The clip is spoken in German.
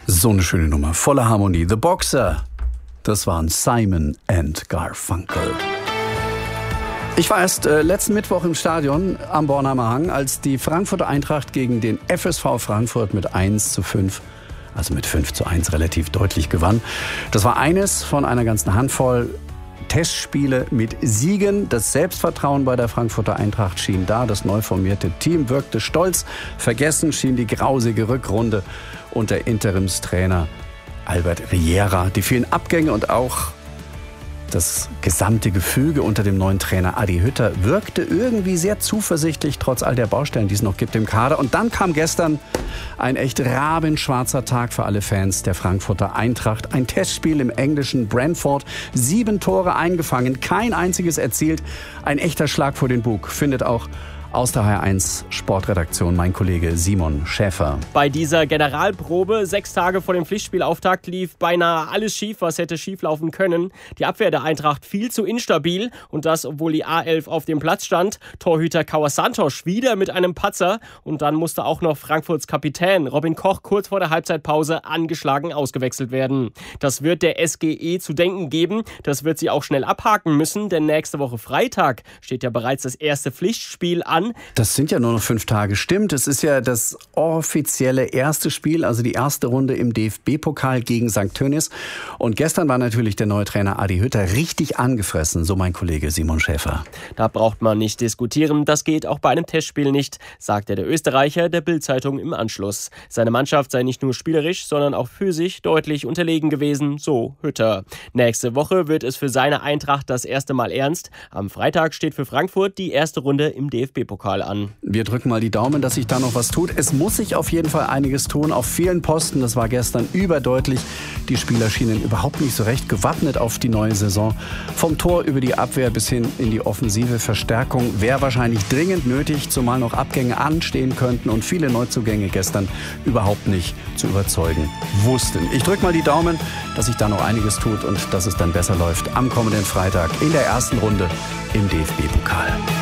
So eine schöne Nummer, voller Harmonie. The Boxer, das waren Simon and Garfunkel. Ich war erst letzten Mittwoch im Stadion am Bornheimer Hang, als die Frankfurter Eintracht gegen den FSV Frankfurt mit 1:5, also mit 5:1 relativ deutlich gewann. Das war eines von einer ganzen Handvoll Testspiele mit Siegen. Das Selbstvertrauen bei der Frankfurter Eintracht schien da. Das neu formierte Team wirkte stolz. Vergessen schien die grausige Rückrunde unter Interimstrainer Albert Riera. Die vielen Abgänge und auch das gesamte Gefüge unter dem neuen Trainer Adi Hütter wirkte irgendwie sehr zuversichtlich, trotz all der Baustellen, die es noch gibt im Kader. Und dann kam gestern ein echt rabenschwarzer Tag für alle Fans der Frankfurter Eintracht. Ein Testspiel im englischen Brentford. 7 Tore eingefangen, kein einziges erzielt. Ein echter Schlag vor den Bug, findet auch aus der HR1 Sportredaktion mein Kollege Simon Schäfer. Bei dieser Generalprobe 6 Tage vor dem Pflichtspielauftakt lief beinahe alles schief, was hätte schieflaufen können. Die Abwehr der Eintracht viel zu instabil und das, obwohl die A11 auf dem Platz stand. Torhüter Kauer Santos wieder mit einem Patzer und dann musste auch noch Frankfurts Kapitän Robin Koch kurz vor der Halbzeitpause angeschlagen ausgewechselt werden. Das wird der SGE zu denken geben. Das wird sie auch schnell abhaken müssen, denn nächste Woche Freitag steht ja bereits das erste Pflichtspiel an. Das sind ja nur noch 5 Tage, stimmt. Es ist ja das offizielle erste Spiel, also die erste Runde im DFB-Pokal gegen St. Tönnies. Und gestern war natürlich der neue Trainer Adi Hütter richtig angefressen, so mein Kollege Simon Schäfer. Da braucht man nicht diskutieren, das geht auch bei einem Testspiel nicht, sagte der Österreicher der Bild-Zeitung im Anschluss. Seine Mannschaft sei nicht nur spielerisch, sondern auch physisch deutlich unterlegen gewesen, so Hütter. Nächste Woche wird es für seine Eintracht das erste Mal ernst. Am Freitag steht für Frankfurt die erste Runde im DFB-Pokal an. Wir drücken mal die Daumen, dass sich da noch was tut. Es muss sich auf jeden Fall einiges tun auf vielen Posten. Das war gestern überdeutlich. Die Spieler schienen überhaupt nicht so recht gewappnet auf die neue Saison. Vom Tor über die Abwehr bis hin in die offensive Verstärkung wäre wahrscheinlich dringend nötig, zumal noch Abgänge anstehen könnten und viele Neuzugänge gestern überhaupt nicht zu überzeugen wussten. Ich drücke mal die Daumen, dass sich da noch einiges tut und dass es dann besser läuft am kommenden Freitag in der ersten Runde im DFB-Pokal.